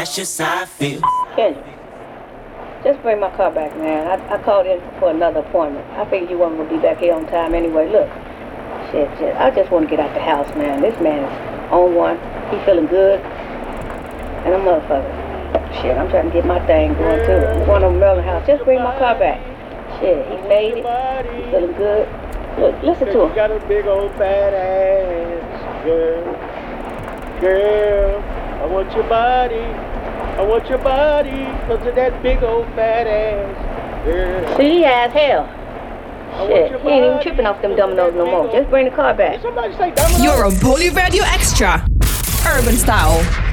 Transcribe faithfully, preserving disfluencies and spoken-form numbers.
That's just how I feel. Kendra, just bring my car back, man. I, I called in for another appointment. I figured you weren't going to be back here on time anyway. Look, shit, shit. I just want to get out the house, man. This man is on one. He feeling good. And a motherfucker. Shit, I'm trying to get my thing going, too. I'm going to Merlin House. Just bring my car back. Shit, he made it. He feeling good. Look, listen to him. You got a big old fat ass, girl. Girl, I want your body. I want your body because of that big old fat ass. Girl. See, he has hell. Shit, he ain't even tripping off them dominoes no more. Just bring the car back. Somebody say dominoes. You're on Paulie Radio Extra. Urban Style.